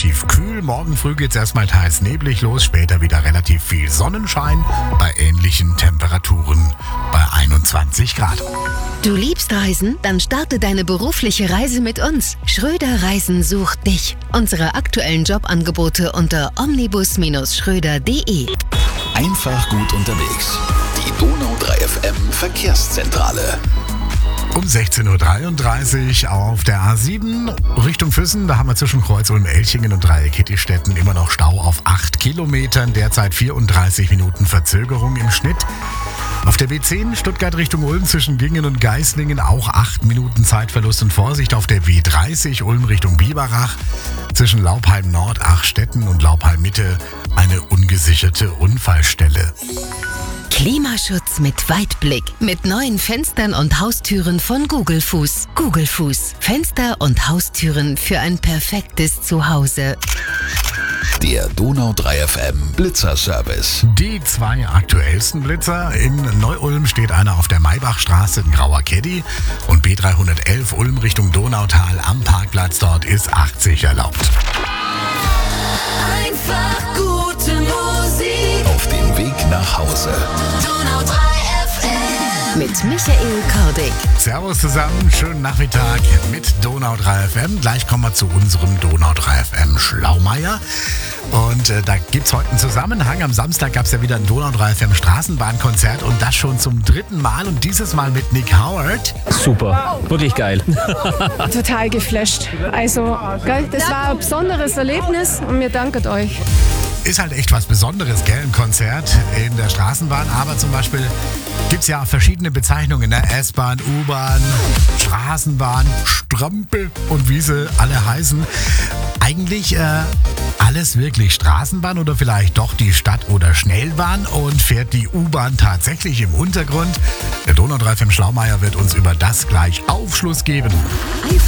relativ kühl. Morgen früh geht's erstmal teils neblig los, später wieder relativ viel Sonnenschein bei ähnlichen Temperaturen bei 21 Grad. Du liebst Reisen? Dann starte deine berufliche Reise mit uns. Schröder Reisen sucht dich. Unsere aktuellen Jobangebote unter omnibus-schröder.de. Einfach gut unterwegs. Die Donau 3 FM Verkehrszentrale. Um 16.33 Uhr auf der A7 Richtung Füssen. Da haben wir zwischen Kreuz Ulm-Elchingen und Dreieck-Kittistetten immer noch Stau auf 8 Kilometern. Derzeit 34 Minuten Verzögerung im Schnitt. Auf der B10 Stuttgart Richtung Ulm zwischen Gingen und Geislingen auch 8 Minuten Zeitverlust und Vorsicht. Auf der B30 Ulm Richtung Biberach zwischen Laubheim Nord, Achstetten und Laubheim Mitte eine ungesicherte Unfallstelle. Klimaschutz mit Weitblick. Mit neuen Fenstern und Haustüren von Google Fuß. Google Fuß. Fenster und Haustüren für ein perfektes Zuhause. Der Donau 3 FM Blitzerservice. Die 2 aktuellsten Blitzer. In Neu-Ulm steht einer auf der Maybachstraße, ein grauer Caddy. Und B311 Ulm Richtung Donautal am Parkplatz. Dort ist 80 erlaubt. Einfach gute Musik. Auf dem Weg nach Hause. Donau 3 FM. Mit Michael Kordick. Servus zusammen, schönen Nachmittag mit Donau 3 FM. Gleich kommen wir zu unserem Donau 3 FM Schlaumeier. Und da gibt es heute einen Zusammenhang. Am Samstag gab es ja wieder ein Donau 3 FM Straßenbahnkonzert und das schon zum 3. Mal und dieses Mal mit Nick Howard. Super, wirklich geil. Total geflasht. Also, gell, das war ein besonderes Erlebnis und wir danken euch. Ist halt echt was Besonderes, gell? Ein Konzert in der Straßenbahn. Aber zum Beispiel gibt es ja verschiedene Bezeichnungen. Ne? S-Bahn, U-Bahn, Straßenbahn, Strampel und wie sie alle heißen. Eigentlich alles wirklich Straßenbahn oder vielleicht doch die Stadt- oder Schnellbahn? Und fährt die U-Bahn tatsächlich im Untergrund? Der Donau 3 FM Schlaumeier wird uns über das gleich Aufschluss geben.